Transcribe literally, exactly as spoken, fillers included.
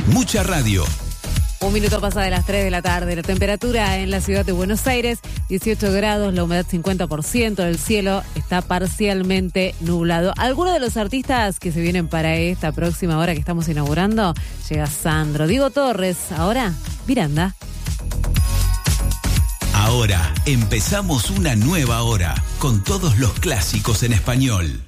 Mucha radio. Un minuto pasa de las tres de la tarde. La temperatura en la ciudad de Buenos Aires, dieciocho grados, la humedad cincuenta por ciento, el cielo está parcialmente nublado. Algunos de los artistas que se vienen para esta próxima hora que estamos inaugurando, llega Sandro, Diego Torres, ahora Miranda. Ahora empezamos una nueva hora con todos los clásicos en español.